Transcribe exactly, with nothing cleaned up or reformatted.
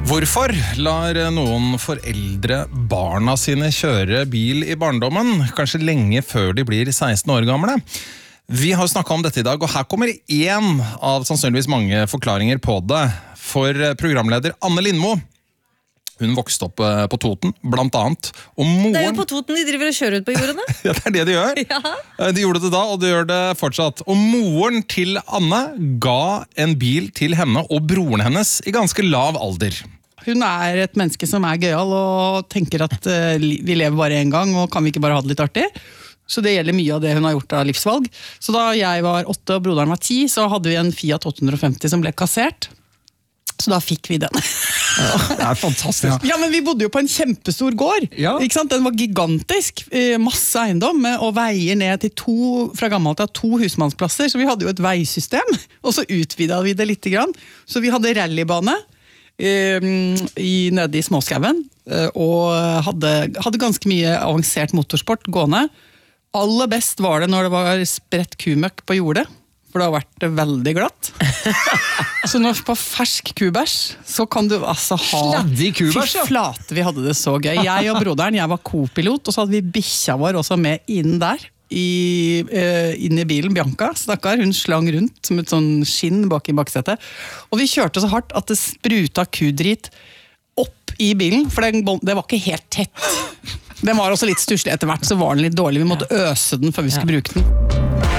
Hvorfor lar noen foreldre barna sine kjøre bil i barndommen, kanskje lenge før de blir seksten år gamle? Vi har snakket om dette i dag, og her kommer en av sannsynligvis mange forklaringer på det. For programleder Anne Lindmo, hun vokste opp på Toten, blant annet. Og moren... Det er jo på Toten de driver og kjører ut på jordene. Ja, det er det de gjør. Ja. De gjorde det da, og de gjør det fortsatt. Og moren til Anne ga en bil til henne og broren hennes i ganske lav alder. Hun er et menneske som er gøyal og tenker at uh, vi lever bare en gang, og kan vi ikke bare ha det litt artig? Så det gjelder mye av det hun har gjort av livsvalg. Så da jeg var åtte og broderen var ti, så hadde vi en Fiat åtte hundre femti som ble kassert. Så da fikk vi den. Ja, det er fantastisk. Ja, men vi bodde jo på en kjempestor gård. Ja. Ikke sant? Den var gigantisk. Masse eiendom, og veier ned til to, fra gammelt av to husmannsplasser. Så vi hadde jo et veisystem, og så utvidet vi det litt grann. Så vi hadde rallybane i, nede i Småskauen, og hadde, hadde ganske mye avansert motorsport gående. Aller best var det når det var spredt kumøkk på jordet, for det har vært veldig glatt. Så når på fersk kubæsj, så kan du altså ha... Sladdig kubæsj, ja. Fy flate, vi hadde det så gøy. Jeg og broderen, jeg var co-pilot, og så hadde vi bikkja vår også med inn der, i, uh, inn i bilen, Bianca. Stakkar, hun slang rundt som et sånn skinn bak i baksetet. Og vi kjørte så hardt at det spruta kudrit opp i bilen, for det, det var ikke helt tett. Den var også litt stusslig etter hvert, så var den litt dårlig. Vi måtte øse den før vi skulle bruke den.